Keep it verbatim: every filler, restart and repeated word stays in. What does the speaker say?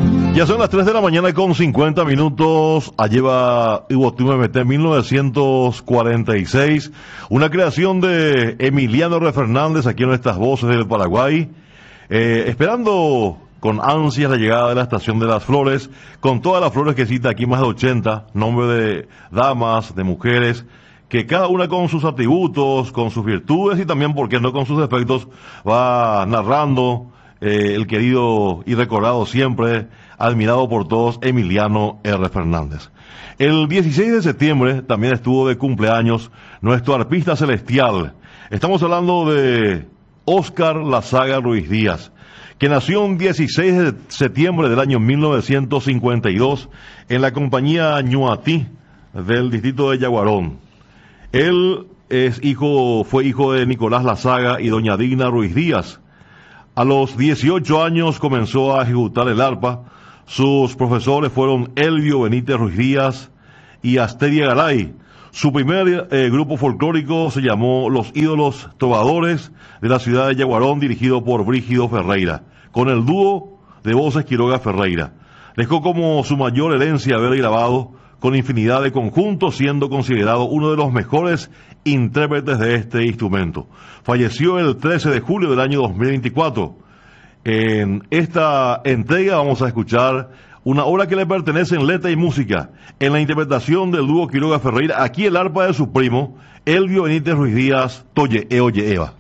Ya son las tres de la mañana con cincuenta minutos. Allí va Iguatú M T mil novecientos cuarenta y seis. Una creación de Emiliano R. Fernández aquí en nuestras voces del Paraguay. Eh, esperando con ansias la llegada de la Estación de las Flores, con todas las flores que cita aquí, más de ochenta, nombres de damas, de mujeres, que cada una con sus atributos, con sus virtudes y también, por qué no, con sus defectos, va narrando eh, el querido y recordado siempre, admirado por todos, Emiliano R. Fernández. El dieciséis de septiembre también estuvo de cumpleaños nuestro arpista celestial. Estamos hablando de Óscar Lazaga Ruiz Díaz, que nació un dieciséis de septiembre del año mil novecientos cincuenta y dos en la compañía Ñuatí del distrito de Yaguarón. Él es hijo, fue hijo de Nicolás Lazaga y doña Digna Ruiz Díaz. A los dieciocho años comenzó a ejecutar el arpa. Sus profesores fueron Elvio Benítez Ruiz Díaz y Asteria Garay. Su primer eh, grupo folclórico se llamó Los Ídolos Trovadores de la ciudad de Yaguarón, dirigido por Brígido Ferreira, con el dúo de voces Quiroga Ferreira. Dejó como su mayor herencia haber grabado con infinidad de conjuntos, siendo considerado uno de los mejores intérpretes de este instrumento. Falleció el trece de julio del año dos mil veinticuatro. En esta entrega vamos a escuchar una obra que le pertenece en letra y música, en la interpretación del dúo Quiroga Ferreira, aquí el arpa de su primo, Elvio Benítez Ruiz Díaz, Toye, Eoye, Eva.